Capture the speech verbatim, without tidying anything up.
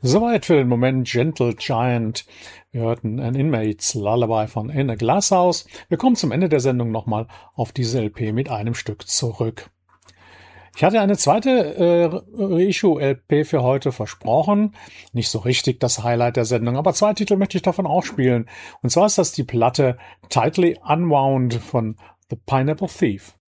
Soweit für den Moment Gentle Giant. Wir hörten An Inmate's Lullaby von In a Glass House. Wir kommen zum Ende der Sendung nochmal auf diese L P mit einem Stück zurück. Ich hatte eine zweite äh, Reissue-L P für heute versprochen. Nicht so richtig das Highlight der Sendung, aber zwei Titel möchte ich davon auch spielen. Und zwar ist das die Platte Tightly Unwound von The Pineapple Thief.